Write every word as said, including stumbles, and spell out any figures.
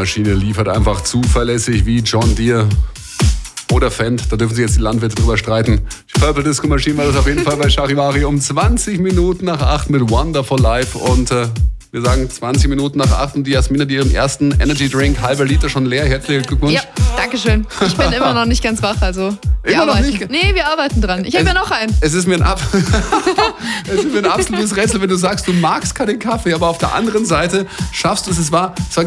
Maschine liefert einfach zuverlässig wie John Deere oder Fendt. Da dürfen sich jetzt die Landwirte drüber streiten. Die Purple Disco Machine war das auf jeden Fall bei Charivari um zwanzig Minuten nach acht mit Wonderful Life. Und äh, wir sagen zwanzig Minuten nach acht und die Jasmin hat ihren ersten Energy Drink, halber Liter schon leer. Herzlichen Glückwunsch. Ja, danke schön. Ich bin immer noch nicht ganz wach, also wir Immer noch arbeiten. nicht? Nee, wir arbeiten dran. Ich habe ja noch einen. Es ist mir ein, Ab es ist mir ein absolutes Rätsel, wenn du sagst, du magst keinen Kaffee, aber auf der anderen Seite schaffst du es, es war, es war